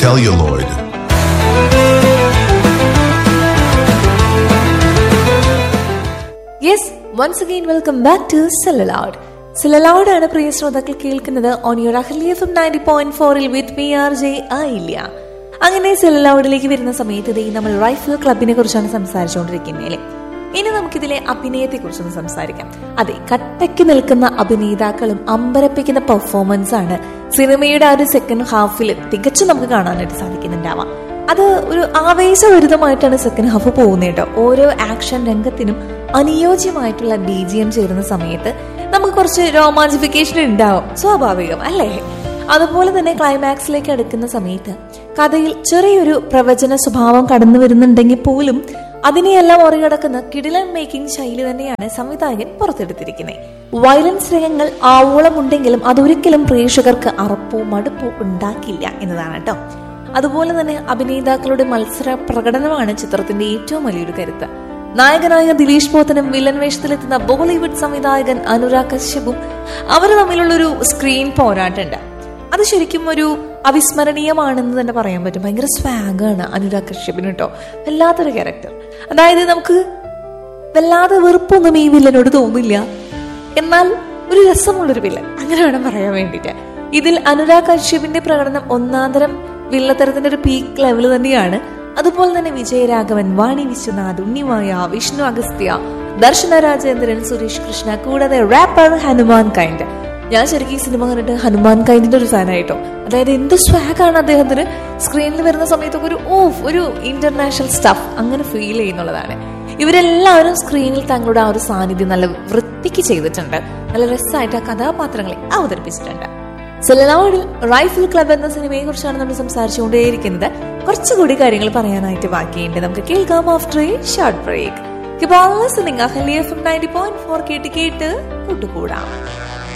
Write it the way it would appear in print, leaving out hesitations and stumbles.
celluloid. Yes, once again welcome back to Celluloid. Celluloid ആണ് പ്രിയ ശ്രോതാക്കൾ കേൾക്കുന്നത് on your Ahli FM 90.4 with me RJ Ailya. അങ്ങനെ സെല്ലുലോയിഡിലേക്ക് വരുന്ന സമയത്ത് നമ്മൾ റൈഫിൾ ക്ലബിനെ കുറിച്ചാണ് സംസാരിച്ചുകൊണ്ടിരിക്കുന്നത്. ഇനി നമുക്കിതിലെ അഭിനയത്തെ കുറിച്ചൊന്ന് സംസാരിക്കാം. അതെ, കട്ടയ്ക്ക് നിൽക്കുന്ന അഭിനേതാക്കളും അമ്പരപ്പിക്കുന്ന പെർഫോമൻസ് ആണ് സിനിമയുടെ ആ ഒരു സെക്കൻഡ് ഹാഫിൽ തികച്ചും നമുക്ക് കാണാനായിട്ട് സാധിക്കുന്നുണ്ടാവാം. അത് ഒരു ആവേശഭരിതമായിട്ടാണ് സെക്കൻഡ് ഹാഫ് പോകുന്നത് കേട്ടോ. ഓരോ ആക്ഷൻ രംഗത്തിനും അനുയോജ്യമായിട്ടുള്ള BGM ചേരുന്ന സമയത്ത് നമുക്ക് കുറച്ച് രോമാഞ്ചിഫിക്കേഷൻ ഉണ്ടാവും, സ്വാഭാവികം അല്ലേ? അതുപോലെ തന്നെ ക്ലൈമാക്സിലേക്ക് അടുക്കുന്ന സമയത്ത് കഥയിൽ ചെറിയൊരു പ്രവചന സ്വഭാവം കടന്നു വരുന്നുണ്ടെങ്കിൽ പോലും അതിനെയെല്ലാം മറികടക്കുന്ന കിടിലൻ മേക്കിംഗ് ശൈലി തന്നെയാണ് സംവിധായകൻ പുറത്തെടുത്തിരിക്കുന്നത്. വയലൻസ് രംഗങ്ങൾ ആവോളം ഉണ്ടെങ്കിലും അതൊരിക്കലും പ്രേക്ഷകർക്ക് അറപ്പോ മടുപ്പോ ഉണ്ടാക്കില്ല എന്നതാണ് കേട്ടോ. അതുപോലെ തന്നെ അഭിനേതാക്കളുടെ മത്സര പ്രകടനമാണ് ചിത്രത്തിന്റെ ഏറ്റവും വലിയൊരു കരുത്ത്. നായകനായ ദിലീഷ് പോത്തനും വില്ലൻ വേഷത്തിലെത്തുന്ന ബോളിവുഡ് സംവിധായകൻ അനുരാഗ് കശ്യപും അവർ തമ്മിലുള്ളൊരു സ്ക്രീൻ പോരാട്ടമുണ്ട്. അത് ശരിക്കും ഒരു അവിസ്മരണീയമാണെന്ന് തന്നെ പറയാൻ പറ്റും. ഭയങ്കര സ്വാഗാണ് അനുരാഗ് കശ്യപിന് കേട്ടോ. വല്ലാത്തൊരു ക്യാരക്ടർ. അതായത് നമുക്ക് വല്ലാതെ വെറുപ്പൊന്നും ഈ വില്ലനോട് തോന്നില്ല, എന്നാൽ ഒരു രസമുള്ളൊരു വില്ലൻ, അങ്ങനെ വേണം പറയാൻ വേണ്ടിയിട്ട്. ഇതിൽ അനുരാഗ് കശ്യപിന്റെ പ്രകടനം ഒന്നാന്തരം വില്ലത്തരത്തിന്റെ ഒരു പീക്ക് ലെവൽ തന്നെയാണ്. അതുപോലെ തന്നെ വിജയരാഘവൻ, വാണി വിശ്വനാഥ്, ഉണ്ണിമായ, വിഷ്ണു അഗസ്ത്യ, ദർശന രാജേന്ദ്രൻ, സുരേഷ് കൃഷ്ണ, കൂടാതെ റാപ്പർ ഹനുമാൻ കൈൻഡ്. ഞാൻ ശരിക്കും ഈ സിനിമ കണ്ടിട്ട് ഹനുമാൻ കൈൻഡിന്റെ ഒരു ഫാനായിട്ടോ. അതായത് എന്ത് സ്വാഗാണ് അദ്ദേഹത്തിന് സ്ക്രീനിൽ വരുന്ന സമയത്തൊക്കെ ഒരു ഇന്റർനാഷണൽ സ്റ്റഫ് അങ്ങനെ ഫീൽ ചെയ്യുന്നുള്ളതാണ്. ഇവരെല്ലാവരും സ്ക്രീനിൽ തങ്ങളുടെ ആ ഒരു സാന്നിധ്യം നല്ല വൃത്തിക്ക് ചെയ്തിട്ടുണ്ട്. നല്ല രസമായിട്ട് ആ കഥാപാത്രങ്ങളെ അവതരിപ്പിച്ചിട്ടുണ്ട്. സെല്ലുലോയിഡിൽ റൈഫിൾ ക്ലബ് എന്ന സിനിമയെ കുറിച്ചാണ് നമ്മൾ സംസാരിച്ചുകൊണ്ടേയിരിക്കുന്നത്. കുറച്ചുകൂടി കാര്യങ്ങൾ പറയാനായിട്ട് ബാക്കിയുണ്ട്. നമുക്ക് കേൾക്കാം after A short break. Keep on listening. Ahli FM 90.4 കേട്ട് കൂട്ടുകൂടാം.